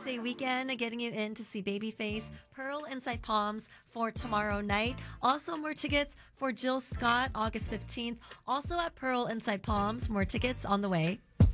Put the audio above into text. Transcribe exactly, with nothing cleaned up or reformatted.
Day weekend, getting you in to see Babyface, Pearl Inside Palms for tomorrow night. Also, more tickets for Jill Scott, August fifteenth, also at Pearl Inside Palms. More tickets on the way.